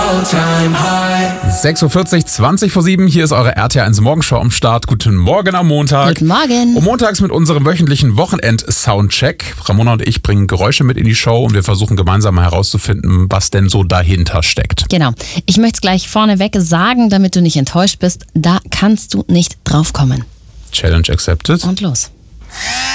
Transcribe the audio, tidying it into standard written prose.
6.40 Uhr, 20 vor 7. Hier ist eure RTL1 Morgenshow am Start. Guten Morgen am Montag. Guten Morgen. Und montags mit unserem wöchentlichen Wochenend-Soundcheck. Ramona und ich bringen Geräusche mit in die Show und wir versuchen gemeinsam mal herauszufinden, was denn so dahinter steckt. Genau. Ich möchte es gleich vorneweg sagen, damit du nicht enttäuscht bist. Da kannst du nicht draufkommen. Challenge accepted. Und los.